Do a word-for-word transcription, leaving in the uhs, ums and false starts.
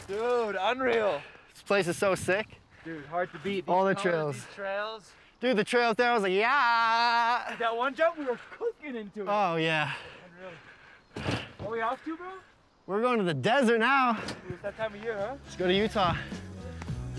Dude, unreal. This place is so sick. Dude, hard to beat. These All the colors, trails. These trails. Dude, the trails there, I was like, yeah. That one jump, we were cooking into it. Oh, yeah. Unreal. What are we off to, bro? We're going to the desert now. Dude, it's that time of year, huh? Let's go to Utah.